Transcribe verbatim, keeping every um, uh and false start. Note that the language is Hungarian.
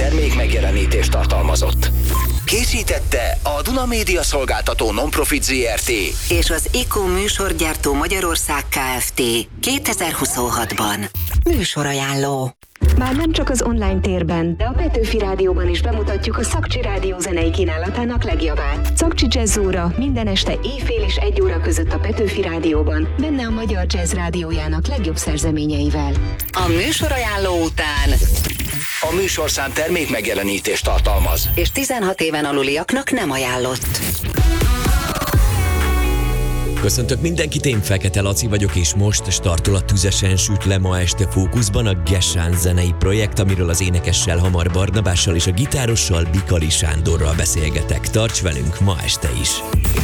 termék megjelenítést tartalmazott. Készítette a Duna Média Szolgáltató Nonprofit Zrt. és az Iko műsorgyártó Magyarország Kft. kétezer-huszonhatban. Műsorajánló. Már nem csak az online térben, de a Petőfi Rádióban is bemutatjuk a Szakcsi Rádió zenei kínálatának legjobbát. Szakcsi Jazz óra minden este éjfél és egy óra között a Petőfi Rádióban, benne a Magyar Jazz Rádiójának legjobb szerzeményeivel. A műsorajánló után A műsorszám termék megjelenítést tartalmaz. és tizenhat éven aluliaknak nem ajánlott. Köszöntök mindenkit, én Fekete Laci vagyok, és most startol a Tüzesen süt le ma este fókuszban a Gesán zenei projekt, amiről az énekessel Hamar Barnabással és a gitárossal Bikali Sándorral beszélgetek. Tarts velünk ma este is!